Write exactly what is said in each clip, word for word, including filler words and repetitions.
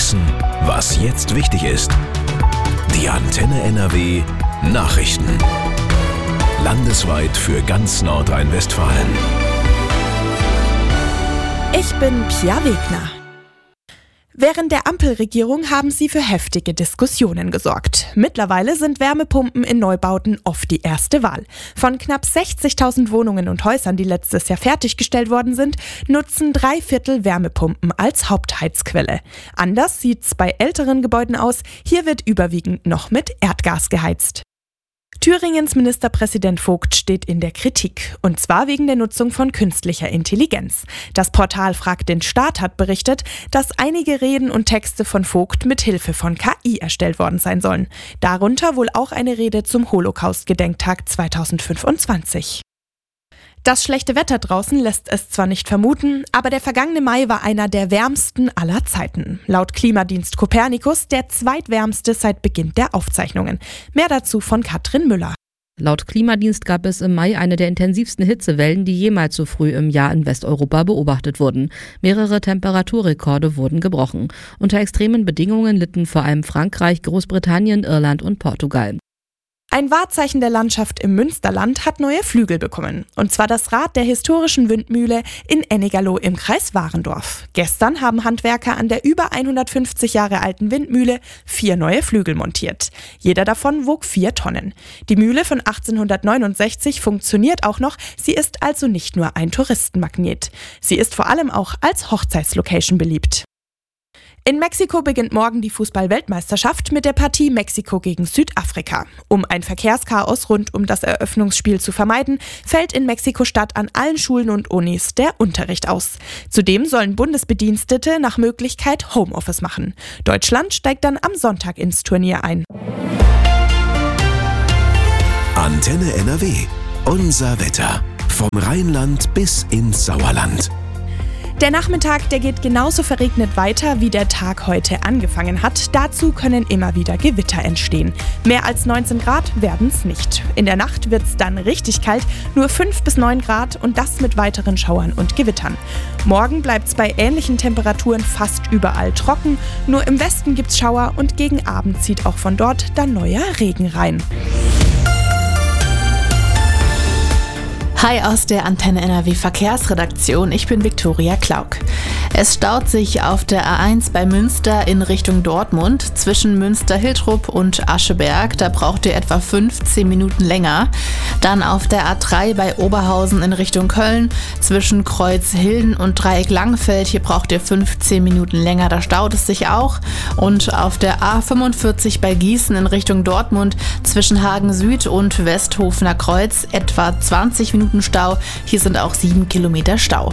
wissen, was jetzt wichtig ist. Die Antenne N R W Nachrichten. Landesweit für ganz Nordrhein-Westfalen. Ich bin Pia Wegner. Während der Ampelregierung haben sie für heftige Diskussionen gesorgt. Mittlerweile sind Wärmepumpen in Neubauten oft die erste Wahl. Von knapp sechzigtausend Wohnungen und Häusern, die letztes Jahr fertiggestellt worden sind, nutzen drei Viertel Wärmepumpen als Hauptheizquelle. Anders sieht's bei älteren Gebäuden aus. Hier wird überwiegend noch mit Erdgas geheizt. Thüringens Ministerpräsident Vogt steht in der Kritik, und zwar wegen der Nutzung von künstlicher Intelligenz. Das Portal Frag den Staat hat berichtet, dass einige Reden und Texte von Vogt mit Hilfe von K I erstellt worden sein sollen. Darunter wohl auch eine Rede zum Holocaust-Gedenktag zweitausendfünfundzwanzig. Das schlechte Wetter draußen lässt es zwar nicht vermuten, aber der vergangene Mai war einer der wärmsten aller Zeiten. Laut Klimadienst Copernicus der zweitwärmste seit Beginn der Aufzeichnungen. Mehr dazu von Katrin Müller. Laut Klimadienst gab es im Mai eine der intensivsten Hitzewellen, die jemals so früh im Jahr in Westeuropa beobachtet wurden. Mehrere Temperaturrekorde wurden gebrochen. Unter extremen Bedingungen litten vor allem Frankreich, Großbritannien, Irland und Portugal. Ein Wahrzeichen der Landschaft im Münsterland hat neue Flügel bekommen. Und zwar das Rad der historischen Windmühle in Ennigerloh im Kreis Warendorf. Gestern haben Handwerker an der über hundertfünfzig Jahre alten Windmühle vier neue Flügel montiert. Jeder davon wog vier Tonnen. Die Mühle von achtzehnhundertneunundsechzig funktioniert auch noch. Sie ist also nicht nur ein Touristenmagnet. Sie ist vor allem auch als Hochzeitslocation beliebt. In Mexiko beginnt morgen die Fußball-Weltmeisterschaft mit der Partie Mexiko gegen Südafrika. Um ein Verkehrschaos rund um das Eröffnungsspiel zu vermeiden, fällt in Mexiko-Stadt an allen Schulen und Unis der Unterricht aus. Zudem sollen Bundesbedienstete nach Möglichkeit Homeoffice machen. Deutschland steigt dann am Sonntag ins Turnier ein. Antenne N R W. Unser Wetter. Vom Rheinland bis ins Sauerland. Der Nachmittag, der geht genauso verregnet weiter, wie der Tag heute angefangen hat. Dazu können immer wieder Gewitter entstehen. Mehr als neunzehn Grad werden es nicht. In der Nacht wird es dann richtig kalt, nur fünf bis neun Grad und das mit weiteren Schauern und Gewittern. Morgen bleibt es bei ähnlichen Temperaturen fast überall trocken. Nur im Westen gibt es Schauer und gegen Abend zieht auch von dort dann neuer Regen rein. Hi aus der Antenne N R W Verkehrsredaktion, ich bin Viktoria Klauk. Es staut sich auf der A eins bei Münster in Richtung Dortmund zwischen Münster-Hiltrup und Ascheberg. Da braucht ihr etwa fünfzehn Minuten länger. Dann auf der A drei bei Oberhausen in Richtung Köln zwischen Kreuzhilden und Dreieck-Langfeld. Hier braucht ihr fünfzehn Minuten länger, da staut es sich auch. Und auf der A fünfundvierzig bei Gießen in Richtung Dortmund zwischen Hagen Süd und Westhofener Kreuz etwa zwanzig Minuten Stau. Hier sind auch sieben Kilometer Stau.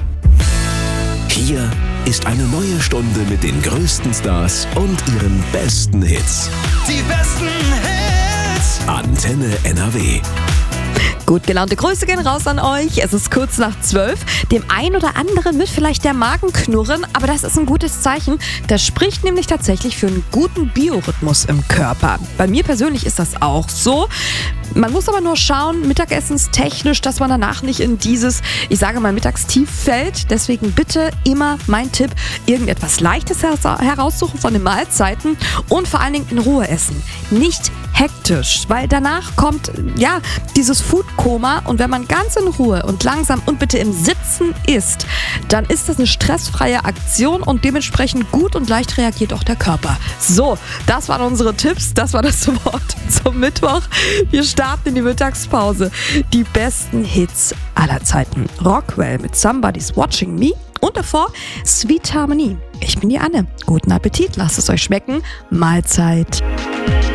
Hier ist eine neue Stunde mit den größten Stars und ihren besten Hits. Die besten Hits. Antenne N R W. Gut gelaunte Grüße gehen raus an euch. Es ist kurz nach zwölf. Dem einen oder anderen wird vielleicht der Magen knurren, aber das ist ein gutes Zeichen. Das spricht nämlich tatsächlich für einen guten Biorhythmus im Körper. Bei mir persönlich ist das auch so. Man muss aber nur schauen, mittagessenstechnisch, dass man danach nicht in dieses, ich sage mal, Mittagstief fällt. Deswegen bitte immer mein Tipp, irgendetwas Leichtes heraussuchen von den Mahlzeiten und vor allen Dingen in Ruhe essen. Nicht hektisch, weil danach kommt, ja, dieses Foodkoma und wenn man ganz in Ruhe und langsam und bitte im Sitzen isst, dann ist das eine stressfreie Aktion und dementsprechend gut und leicht reagiert auch der Körper. So, das waren unsere Tipps, das war das Wort zum Mittwoch. Wir starten in die Mittagspause. Die besten Hits aller Zeiten. Rockwell mit Somebody's Watching Me und davor Sweet Harmony. Ich bin die Anne. Guten Appetit, lasst es euch schmecken. Mahlzeit.